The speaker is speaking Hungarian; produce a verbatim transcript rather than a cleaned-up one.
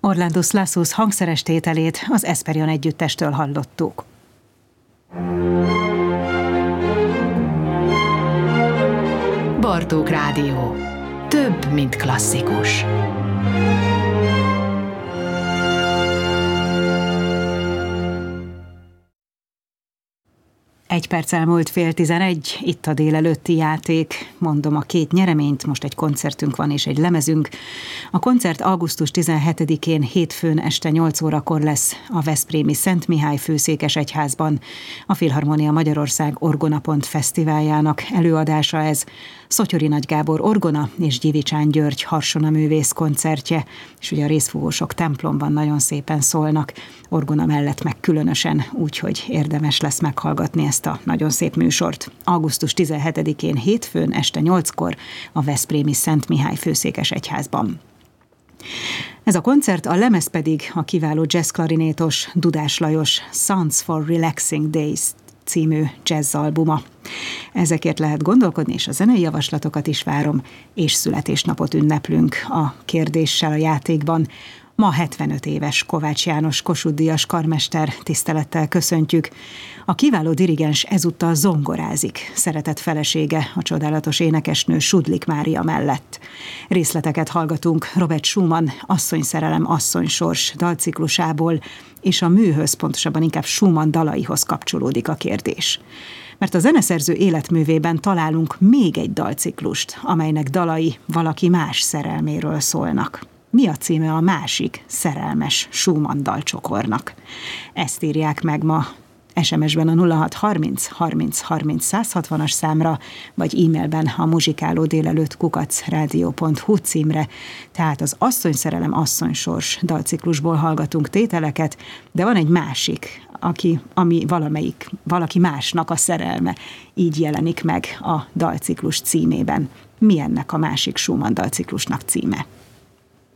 Orlando Slassus hangszeres tételét az Esperion együttestől hallottuk. Bartók Rádió. Több, mint klasszikus. Egy perc elmúlt fél tizenegy, itt a délelőtti játék. Mondom a két nyereményt, most egy koncertünk van és egy lemezünk. A koncert augusztus tizenhetedikén hétfőn este nyolc órakor lesz a veszprémi Szent Mihály Főszékesegyházban. A Filharmonia Magyarország Orgonapont Fesztiváljának előadása ez. Szottyori Nagy Gábor orgona és Gyivicsán György harsonaművész koncertje, és ugye a részfúvósok templomban nagyon szépen szólnak, orgona mellett meg különösen, úgyhogy érdemes lesz meghallgatni ezt a nagyon szép műsort. augusztus tizenhetedikén hétfőn este nyolckor a veszprémi Szent Mihály Főszékesegyházban. Ez a koncert, a lemez pedig a kiváló jazzklarinétos Dudás Lajos Sounds for Relaxing Days című jazzalbuma. Ezekért lehet gondolkodni, és a zenei javaslatokat is várom, és születésnapot ünneplünk a kérdéssel a játékban. Ma hetvenöt éves Kovács János Kossuth-díjas karmester, tisztelettel köszöntjük. A kiváló dirigens ezúttal zongorázik, szeretett felesége, a csodálatos énekesnő Sudlik Mária mellett. Részleteket hallgatunk Robert Schumann Asszonyszerelem, asszonysors dalciklusából, és a műhöz, pontosabban inkább Schumann dalaihoz kapcsolódik a kérdés. Mert a zeneszerző életművében találunk még egy dalciklust, amelynek dalai valaki más szerelméről szólnak. Mi a címe a másik szerelmes Schumann dalcsokornak? Ezt írják meg ma es em es-ben a nulla hat harminc harminc harminc száz hatvanas számra, vagy e-mailben a muzsikáló délelőtt kukac rádió pont hu címre. Tehát az Asszonyszerelem, asszonysors dalciklusból hallgatunk tételeket, de van egy másik, aki, ami valamelyik, valaki másnak a szerelme. Így jelenik meg a dalciklus címében. Mi ennek a másik Schumann dalciklusnak címe?